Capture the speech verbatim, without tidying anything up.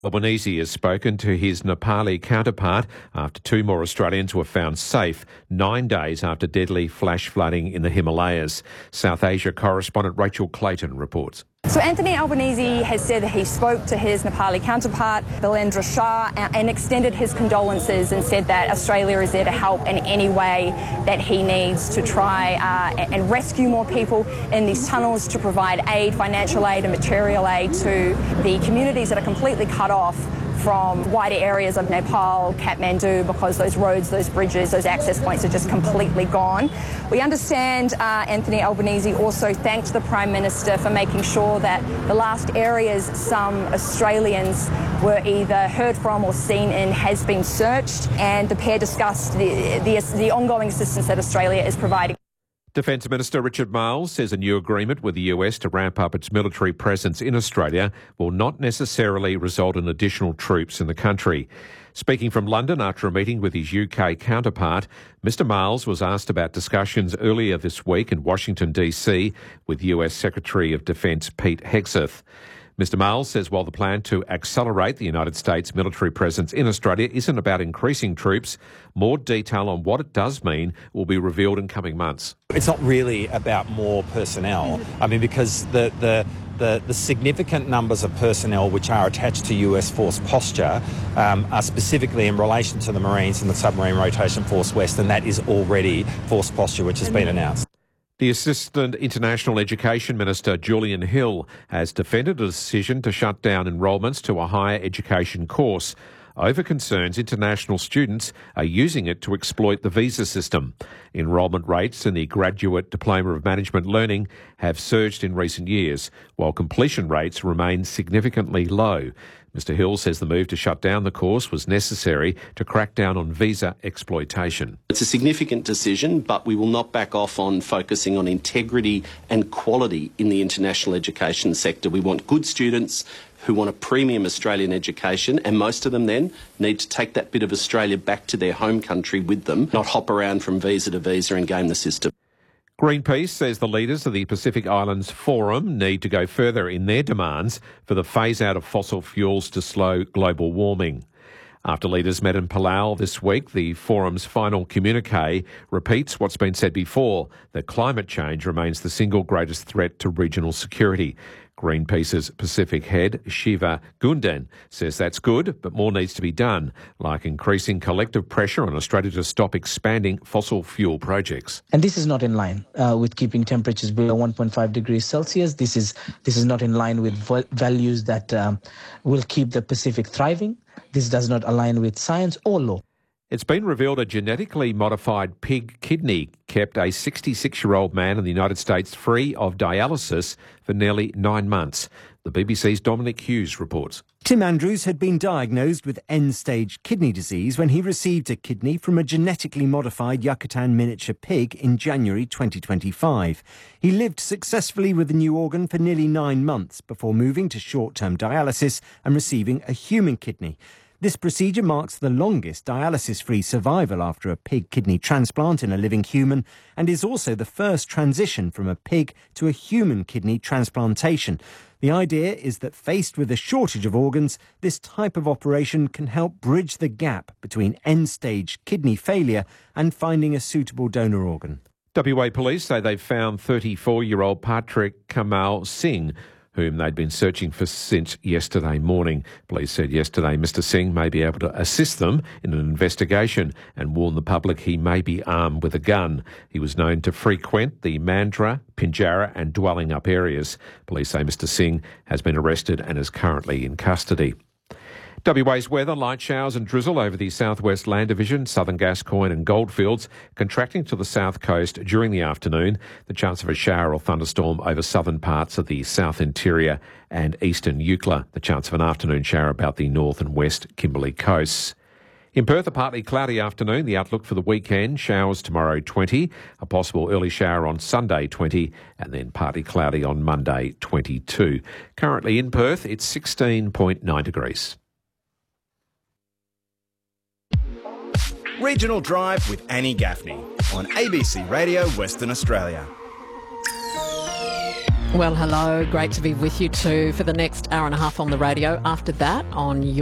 Albanese has spoken to his Nepali counterpart after two more Australians were found safe nine days after deadly flash flooding in the Himalayas. South Asia correspondent Rachel Clayton reports. So Anthony Albanese has said that he spoke to his Nepali counterpart, Bilendra Shah, and extended his condolences and said that Australia is there to help in any way that he needs to try uh, and rescue more people in these tunnels, to provide aid, financial aid and material aid to the communities that are completely cut off from wider areas of Nepal, Kathmandu, because those roads, those bridges, those access points are just completely gone. We understand uh, Anthony Albanese also thanked the Prime Minister for making sure that the last areas some Australians were either heard from or seen in has been searched, and the pair discussed the, the, the ongoing assistance that Australia is providing. Defence Minister Richard Marles says a new agreement with the U S to ramp up its military presence in Australia will not necessarily result in additional troops in the country. Speaking from London after a meeting with his U K counterpart, Mr Marles was asked about discussions earlier this week in Washington D C with U S Secretary of Defence Pete Hegseth. Mr Marles says while the plan to accelerate the United States military presence in Australia isn't about increasing troops, more detail on what it does mean will be revealed in coming months. It's not really about more personnel. I mean, because the, the, the, the significant numbers of personnel which are attached to U S Force Posture um, are specifically in relation to the Marines and the Submarine Rotation Force West, and that is already Force Posture, which has been announced. The Assistant International Education Minister, Julian Hill, has defended a decision to shut down enrolments to a higher education course over concerns international students are using it to exploit the visa system. Enrolment rates in the Graduate Diploma of Management Learning have surged in recent years, while completion rates remain significantly low. Mr Hill says the move to shut down the course was necessary to crack down on visa exploitation. It's a significant decision, but we will not back off on focusing on integrity and quality in the international education sector. We want good students who want a premium Australian education, and most of them then need to take that bit of Australia back to their home country with them, not hop around from visa to visa and game the system. Greenpeace says the leaders of the Pacific Islands Forum need to go further in their demands for the phase-out of fossil fuels to slow global warming. After leaders met in Palau this week, the forum's final communique repeats what's been said before, that climate change remains the single greatest threat to regional security. Greenpeace's Pacific head, Shiva Gundan, says that's good, but more needs to be done, like increasing collective pressure on Australia to stop expanding fossil fuel projects. And this is not in line uh, with keeping temperatures below one point five degrees Celsius. This is this is not in line with vo- values that um, will keep the Pacific thriving. This does not align with science or law. It's been revealed a genetically modified pig kidney kept a sixty-six-year-old man in the United States free of dialysis for nearly nine months. The B B C's Dominic Hughes reports. Tim Andrews had been diagnosed with end-stage kidney disease when he received a kidney from a genetically modified Yucatan miniature pig in January twenty twenty-five. He lived successfully with the new organ for nearly nine months before moving to short-term dialysis and receiving a human kidney. This procedure marks the longest dialysis-free survival after a pig kidney transplant in a living human, and is also the first transition from a pig to a human kidney transplantation. The idea is that faced with a shortage of organs, this type of operation can help bridge the gap between end-stage kidney failure and finding a suitable donor organ. W A Police say they've found thirty-four-year-old Patrick Kamal Singh, whom they'd been searching for since yesterday morning. Police said yesterday Mr Singh may be able to assist them in an investigation and warn the public he may be armed with a gun. He was known to frequent the Mandurah, Pinjarra and Dwelling Up areas. Police say Mr Singh has been arrested and is currently in custody. W A's weather, light showers and drizzle over the southwest land division, southern Gascoyne and Goldfields, contracting to the south coast during the afternoon. The chance of a shower or thunderstorm over southern parts of the south interior and eastern Eucla. The chance of an afternoon shower about the north and west Kimberley coasts. In Perth, a partly cloudy afternoon. The outlook for the weekend, showers tomorrow twenty, a possible early shower on Sunday twenty, and then partly cloudy on Monday twenty-two. Currently in Perth, it's sixteen point nine degrees. Regional Drive with Annie Gaffney on A B C Radio Western Australia. Well, hello. Great to be with you too for the next hour and a half on the radio. After that, on your